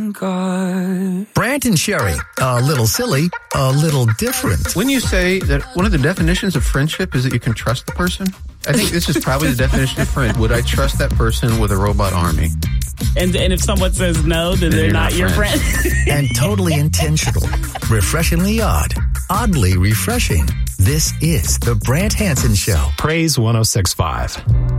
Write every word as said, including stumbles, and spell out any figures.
thank God. Brandt and Sherry, a little silly, a little different. When you say that one of the definitions of friendship is that you can trust the person, I think this is probably the definition of friend. Would I trust that person with a robot army? And and if someone says no, then, then they're not, not your friend. And totally intentional. Refreshingly odd. Oddly refreshing. This is the Brandt Hansen Show. Praise one oh six point five.